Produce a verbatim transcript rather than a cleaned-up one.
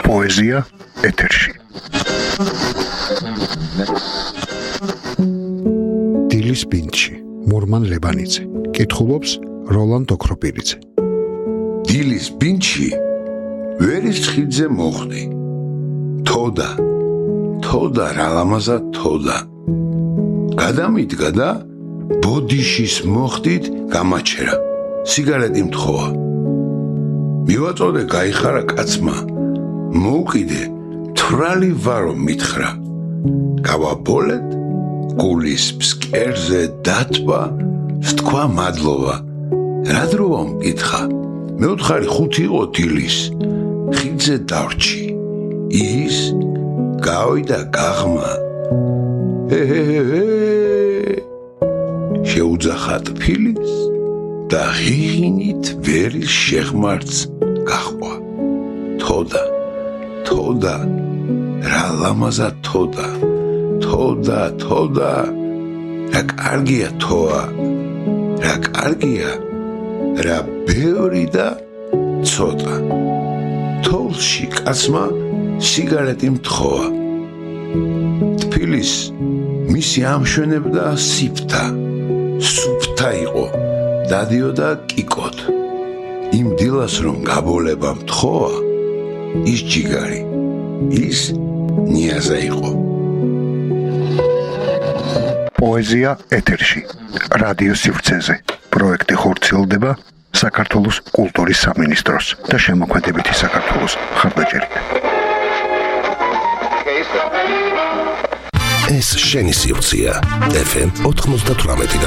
პოეზია ეთერში. დილის ბინდში მურმან ლებანიძე კითხულობს როლანდ ოქროპირიძე. დილის ბინდში ვერის ხიდზე მოხდი. თოდა, თოდა რა ლამაზა თოდა. გადამიდგა და ბოდიშის მოხდით გამაჩერა. სიგარეტი მთხოვა. მივაწოდე გაიხარა კაცმა. მოუკიდე თვრალი ვარო მითხრა. გავაბოლეთ გულის ფსკერზე დათვა ვთქვა მადლობა. რა დროა მკითხა. მეოთხარი ხუთი იყო დილის. ხიდზე დავრჩი. ის გავიდა გაღმა. ჰე შეუძახა თბილის და ღიღინით ვერის შეხმარც გაჰყვა. თოდა, თოდა, რა ლამაზა თოდა, თოდა, თოდა, რა კარგია თოა, რა კარგია, რა ბევრი და ცოტა. თოლში კაცმა სიგარეტი მთხოვა. თბილის მისი ამშვენებდა სიფთა, სუფთა იყო, დადიოდა კიკოთ. იმ დილას რომ გაბოლება მთხოვა, ის ჯიგარი, ის ნიაზა იყო. პოეზია ეთერში, რადიო სივრცეზე. პროექტი ხორციელდება საქართველოს კულტურის სამინისტროს და შემოქმედებითი საქართველოს მხარდაჭერით. ეს შენი სივრცეა. ეფ ემ ოთხმოცდათვრამეტი